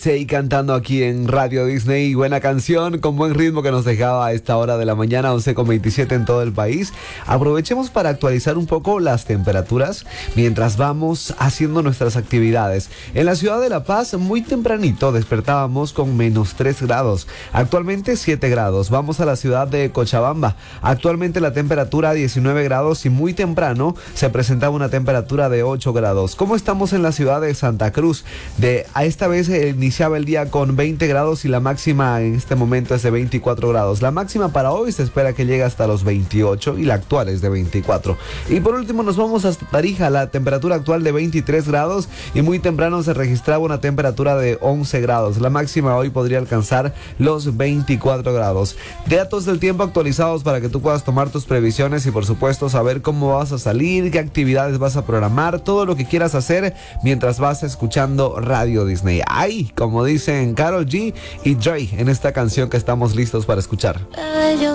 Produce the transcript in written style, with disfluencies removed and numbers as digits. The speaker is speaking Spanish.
Sí, cantando aquí en Radio Disney, buena canción con buen ritmo que nos dejaba a esta hora de la mañana, 11:27 en todo el país. Aprovechemos para actualizar un poco las temperaturas mientras vamos haciendo nuestras actividades. En la ciudad de La Paz, muy tempranito despertábamos con -3 grados, actualmente 7 grados. Vamos a la ciudad de Cochabamba, actualmente la temperatura 19 grados y muy temprano se presentaba una temperatura de 8 grados. ¿Cómo estamos en la ciudad de Santa Cruz? A esta vez iniciaba el día con 20 grados y la máxima en este momento es de 24 grados. La máxima para hoy se espera que llegue hasta los 28 y la actual es de 24. Y por último nos vamos hasta Tarija, la temperatura actual de 23 grados y muy temprano se registraba una temperatura de 11 grados. La máxima hoy podría alcanzar los 24 grados. Datos del tiempo actualizados para que tú puedas tomar tus previsiones y por supuesto saber cómo vas a salir, qué actividades vas a programar, todo lo que quieras hacer mientras vas escuchando Radio Disney. ¡Ay! Como dicen Karol G y Drake en esta canción que estamos listos para escuchar.